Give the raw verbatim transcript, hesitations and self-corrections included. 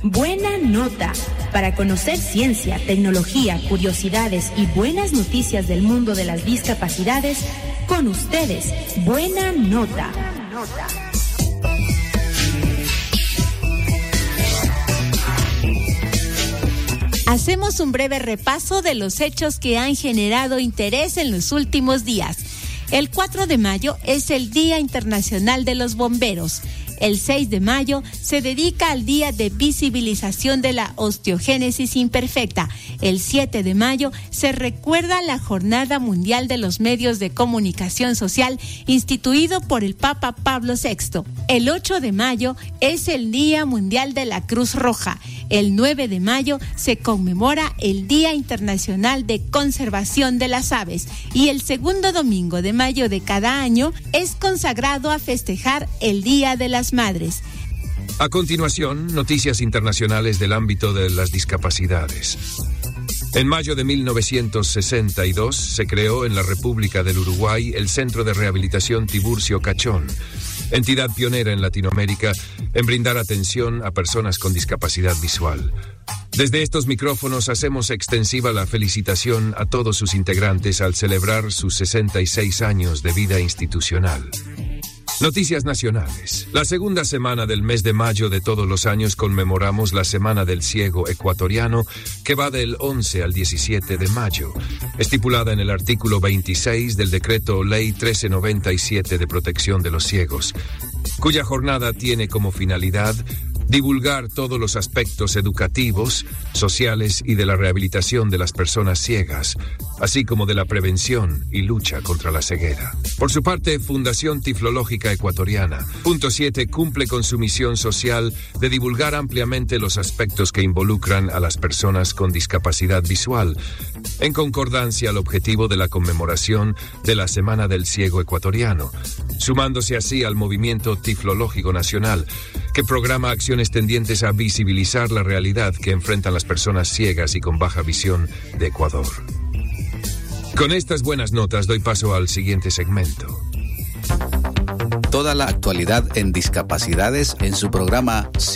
Buena Nota. Para conocer ciencia, tecnología, curiosidades y buenas noticias del mundo de las discapacidades, con ustedes, Buena Nota. Buena Nota. Hacemos un breve repaso de los hechos que han generado interés en los últimos días. El cuatro de mayo es el Día Internacional de los Bomberos. El seis de mayo se dedica al Día de Visibilización de la Osteogénesis Imperfecta. El siete de mayo se recuerda la Jornada Mundial de los Medios de Comunicación Social instituido por el Papa Pablo sexto. El ocho de mayo es el Día Mundial de la Cruz Roja. El nueve de mayo se conmemora el Día Internacional de Conservación de las Aves y el segundo domingo de mayo de cada año es consagrado a festejar el Día de las Madres. A continuación, noticias internacionales del ámbito de las discapacidades. En mayo de mil novecientos sesenta y dos se creó en la República del Uruguay el Centro de Rehabilitación Tiburcio Cachón, entidad pionera en Latinoamérica en brindar atención a personas con discapacidad visual. Desde estos micrófonos hacemos extensiva la felicitación a todos sus integrantes al celebrar sus sesenta y seis años de vida institucional. Noticias nacionales. La segunda semana del mes de mayo de todos los años conmemoramos la Semana del Ciego Ecuatoriano, que va del once al diecisiete de mayo, estipulada en el artículo veintiséis del Decreto Ley trece noventa y siete de Protección de los Ciegos, cuya jornada tiene como finalidad divulgar todos los aspectos educativos, sociales y de la rehabilitación de las personas ciegas, así como de la prevención y lucha contra la ceguera. Por su parte, Fundación Tiflológica Ecuatoriana, punto siete, cumple con su misión social de divulgar ampliamente los aspectos que involucran a las personas con discapacidad visual, en concordancia al objetivo de la conmemoración de la Semana del Ciego Ecuatoriano, sumándose así al movimiento tiflológico nacional, que programa acciones tendientes a visibilizar la realidad que enfrentan las personas ciegas y con baja visión de Ecuador. Con estas buenas notas doy paso al siguiente segmento. Toda la actualidad en discapacidades en su programa